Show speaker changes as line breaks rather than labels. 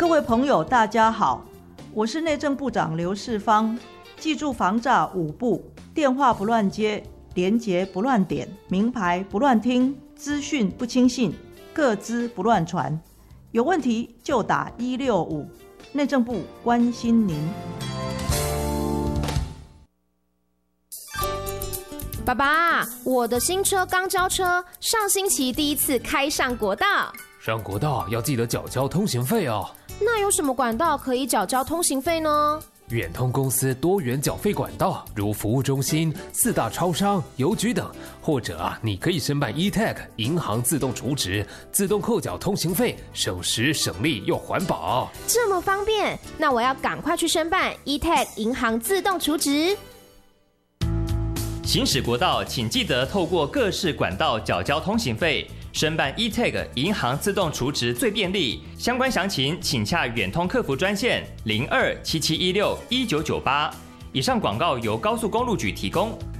各位朋友大家好，我是内政部长刘世芳。记住防诈5不：电话不乱接，连结不乱点，名牌不乱听，资讯不轻信，个资不乱传。有问题就打165，内政部关心您。
爸爸，我的新车刚交车，上星期第一次开上国道。
上国道要记得缴交通行费哦。
那有什么管道可以缴交通行费呢？
远通公司多元缴费管道，如服务中心、4大超商、邮局等，或者你可以申办 eTag 银行自动储值，自动扣缴通行费，省时省力又环保。
这么方便，那我要赶快去申办 eTag 银行自动储值。
行驶国道，请记得透过各式管道缴交通行费，申办 eTag 银行自动储值最便利。相关详情请洽远通客服专线0277161998。以上广告由高速公路局提供。